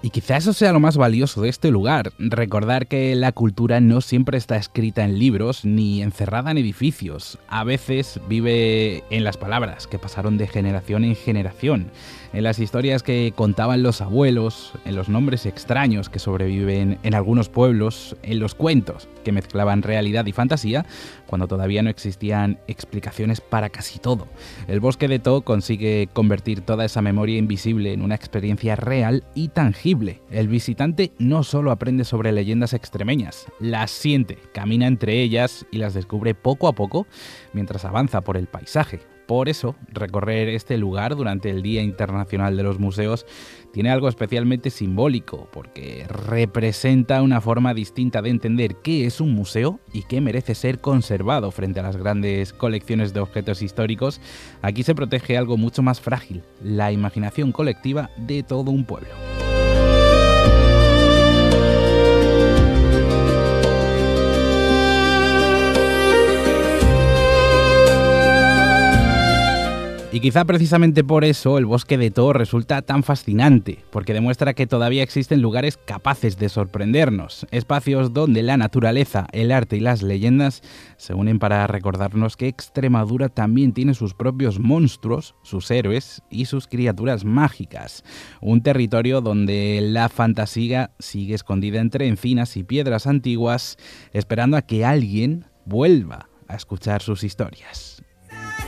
Y quizá eso sea lo más valioso de este lugar, recordar que la cultura no siempre está escrita en libros ni encerrada en edificios. A veces vive en las palabras que pasaron de generación en generación, en las historias que contaban los abuelos, en los nombres extraños que sobreviven en algunos pueblos, en los cuentos que mezclaban realidad y fantasía cuando todavía no existían explicaciones para casi todo. El Bosque de To consigue convertir toda esa memoria invisible en una experiencia real y tangible. El visitante no solo aprende sobre leyendas extremeñas, las siente, camina entre ellas y las descubre poco a poco mientras avanza por el paisaje. Por eso, recorrer este lugar durante el Día Internacional de los Museos tiene algo especialmente simbólico, porque representa una forma distinta de entender qué es un museo y qué merece ser conservado frente a las grandes colecciones de objetos históricos. Aquí se protege algo mucho más frágil, la imaginación colectiva de todo un pueblo. Y quizá precisamente por eso el Bosque de To resulta tan fascinante, porque demuestra que todavía existen lugares capaces de sorprendernos, espacios donde la naturaleza, el arte y las leyendas se unen para recordarnos que Extremadura también tiene sus propios monstruos, sus héroes y sus criaturas mágicas. Un territorio donde la fantasía sigue escondida entre encinas y piedras antiguas, esperando a que alguien vuelva a escuchar sus historias.